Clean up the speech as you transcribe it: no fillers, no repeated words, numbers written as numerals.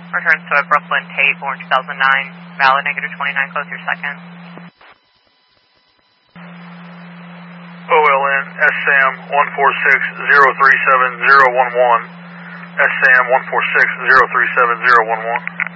Returns to a Brooklyn Tate, born 2009, valid -29, close your second. OLN SAM 146-037-011, SAM 146-037-011.